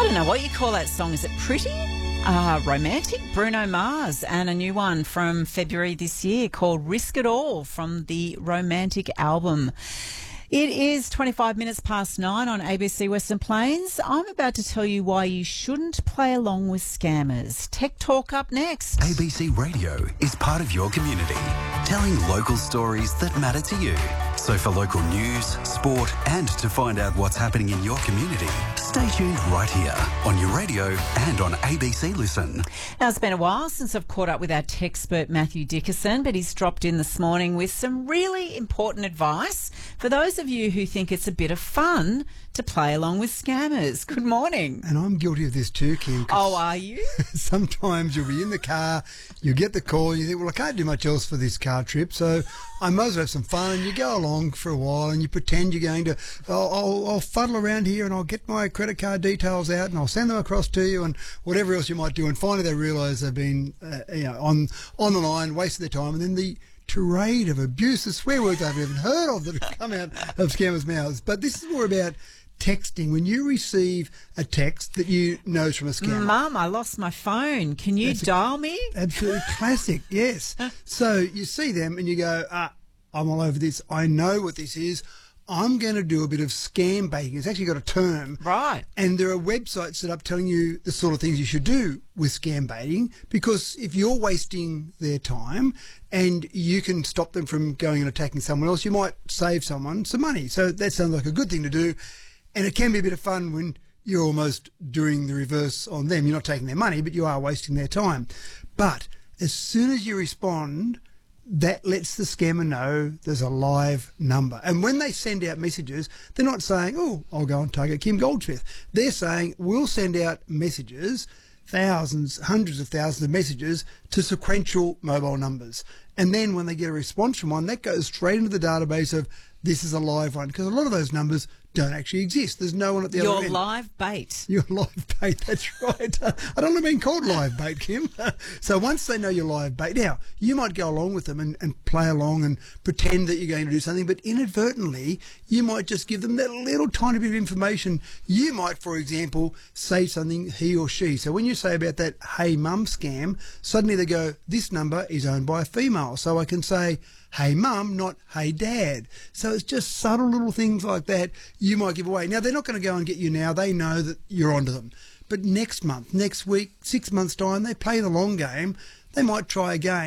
don't know what you call that song. Is it pretty? Romantic? Bruno Mars, and a new one from February this year called Risk It All from the Romantic album. It is 25 minutes past 9 on ABC Western Plains. I'm about to tell you why you shouldn't play along with scammers. Tech Talk up next. ABC Radio is part of your community, telling local stories that matter to you. So for local news, sport, and to find out what's happening in your community, stay tuned right here on your radio and on ABC Listen. Now, it's been a while since I've caught up with our tech expert Matthew Dickerson, but he's dropped in this morning with some really important advice for those of you who think it's a bit of fun to play along with scammers. Good morning. And I'm guilty of this too, Kim. Oh, are you? Sometimes you'll be in the car, you get the call, and you think, well, I can't do much else for this car trip, so I might as well have some fun. And you go along for a while and you pretend you're going to, I'll fuddle around here and I'll get my credit card details out and I'll send them across to you and whatever else you might do. And finally they realise they've been on the line, wasted their time, and then the tirade of abuse, the swear words I've even heard of that have come out of scammers' mouths. But this is more about texting. When you receive a text that you know is from a scammer. Mum, I lost my phone. Can you dial me? Absolutely classic, yes. So you see them and you go, I'm all over this. I know what this is. I'm going to do a bit of scam baiting. It's actually got a term. Right. And there are websites set up telling you the sort of things you should do with scam baiting, because if you're wasting their time and you can stop them from going and attacking someone else, you might save someone some money. So that sounds like a good thing to do. And it can be a bit of fun when you're almost doing the reverse on them. You're not taking their money, but you are wasting their time. But as soon as you respond, that lets the scammer know there's a live number. And when they send out messages, they're not saying, oh, I'll go and target Kim Goldsmith. They're saying, we'll send out messages, thousands, hundreds of thousands of messages to sequential mobile numbers. And then when they get a response from one, that goes straight into the database of this is a live one, because a lot of those numbers don't actually exist. There's no one at the other end. Your live bait. Your live bait, that's right. I don't want to be called live bait, Kim. So once they know you're live bait, now, you might go along with them and play along and pretend that you're going to do something, but inadvertently, you might just give them that little tiny bit of information. You might, for example, say something, he or she. So when you say about that hey mum scam, suddenly they go, this number is owned by a female. So I can say, hey mum, not hey dad. So it's just subtle little things like that you might give away. Now, they're not going to go and get you now. They know that you're onto them. But next month, next week, 6 months' time, they play the long game. They might try again.